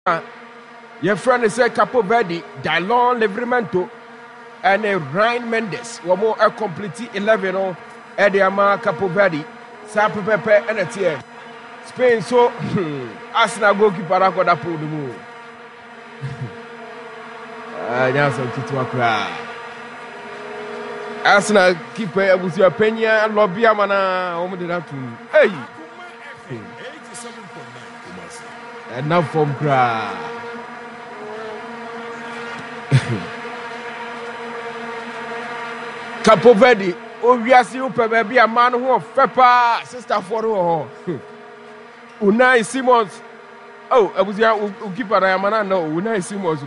Your friend is a Capo Verde, Dallon Livramento, and a Ryan Mendes. One more a complete 11 at the Ama Capo Verde, Sapa Pepe, and a tear. Spain so Arsenal goalkeeper got pull the move. That's a Kitwakra. Arsenal keeper was your Pena and Lobby Amana. Hey, and now from Kra. Capo Verde, obviously, baby, a man who of Pepper, sister for Unai Simons. Oh, I was here who keep an eye on Unai Simons.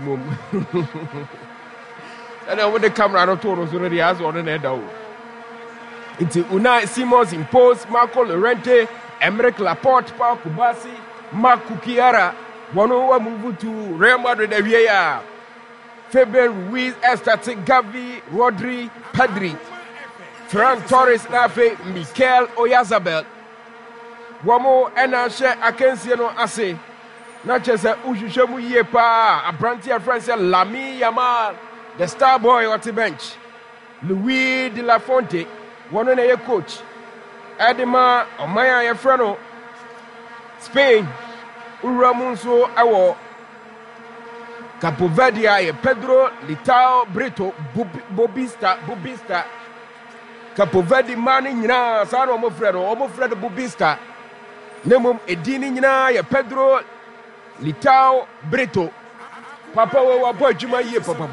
And then when the camera not told us already has on the head out. It's Unai Simons imposed Marco Llorente, Emerick Laporte, Pau Kubasi, Marco Chiara, one who moved to Real Madrid. Fabian Ruiz, Estati, Gavi, Rodri, Pedri, Ferran Torres, Nafe, Mikel Oyarzabal. Wamo Enashe Akensiano Ase. Not just a Ushushamu Yepa, a Brantia France, Lami Yamal, the star boy on the bench. Louis de la Fonte, one on a coach. Adema, Omaya Efrano, Spain, Uramunso Awo. Capo Verde, Pedro, Litao, Brito, Bobista, Capo Verde, Mani, Sano, Omofredo, Bobista, Nemum, Edini, Pedro, Litao, Brito, Papa, Waboy Juma ye, Papa,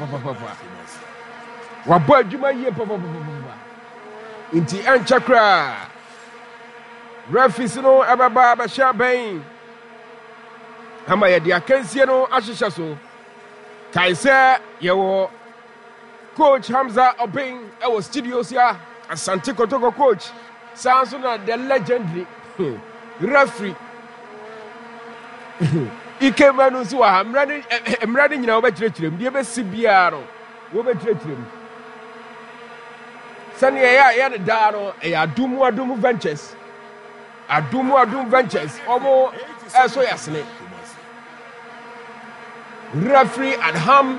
Waboy Juma ye, Papa, Inti Anchakra, Refisino, Ababa, Shabain, Amaya, the Akensiano, Ashishaso. Kaise yewo coach Hamza Obeng our studios here Asante Kotoko coach sounds like the legendary referee Ike manu so amrade nyina obetrechirem die be sibiaro wo betrechirem sane ya ne da no Adumu Ventures Adumu Ventures omo eso yasne referee Adham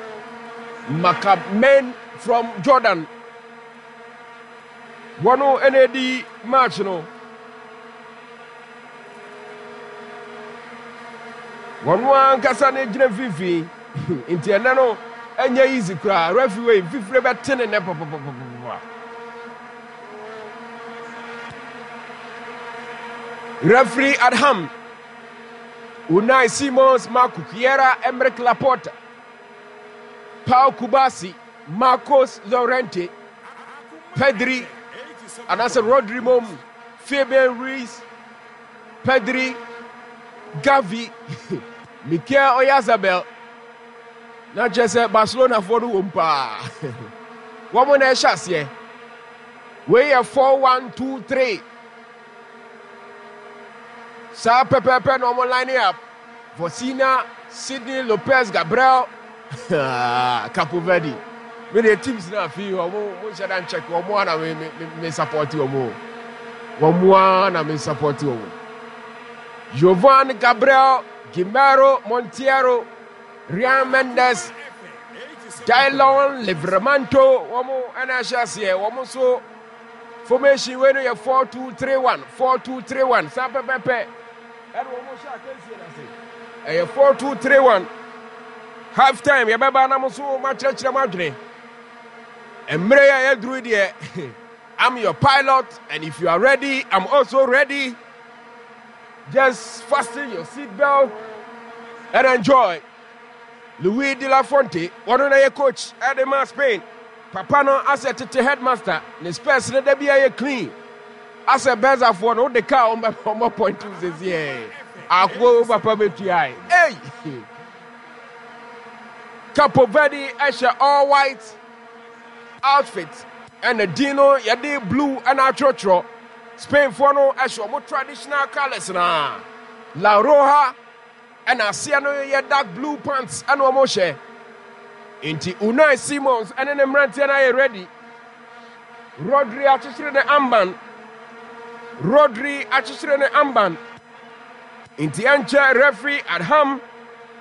Makamen from Jordan. One NAD match no. One kasane jine fifi. Inti enano enye easy kra referee fifi be tene ne papa. Referee Adham Unai Simons, Marco Chiara, Emerick Laporte, Pau Kubasi, Marcos Llorente, Pedri, and as a Rodri Mom, Fabian Ruiz, Pedri, Gavi, Mikel Oyarzabal, not just Barcelona for the Wumpa. One more shots here. We are 4-1-2-3. Sa Pepe normal line up. Vosina, Sidney, Lopez, Gabriel, Capo Verde. When the teams now feel, we should check one more and me support you more. One more and me support you. Jovan, Gabriel, Guimero, Monteiro, Ryan Mendes, Dallon, Livramento, one more and I shall say, one more so. Formation when you 4-2-3-1, 4-2-3-1, Sa Pepe. That one more shot, I say. 4-2-3-1. Half time, ya baba na muso match na madre. Emre ya druid here. I'm your pilot, and if you are ready, I'm also ready. Just fasten your seatbelt and enjoy. Louis de la Fonte, one of your coach, Adema Spain. Papano as a headmaster, the space let be a clean. As a beza for no the car on my point to this year. I go Papa Betuai. Hey! Capo Verde, Asha all white outfit, and the Dino, Yade blue and Atrotro. Spain for no Asha, more traditional colors na. La Roja, and Asiano, ya dark blue pants, and Omoshe. Inti Unai Simons and then Emrantiana ready. Rodri achisire ne amban. Inti ancha referee Adham